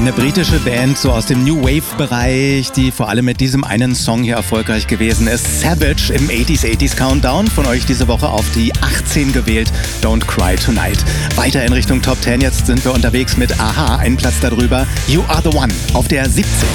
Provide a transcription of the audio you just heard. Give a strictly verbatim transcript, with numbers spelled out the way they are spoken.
Eine britische Band, so aus dem New Wave-Bereich, die vor allem mit diesem einen Song hier erfolgreich gewesen ist. Savage im achtziger achtziger Countdown, von euch diese Woche auf die achtzehn gewählt. Don't Cry Tonight. Weiter in Richtung Top zehn, jetzt sind wir unterwegs mit Aha, einen Platz darüber. You Are The One auf der siebzehn.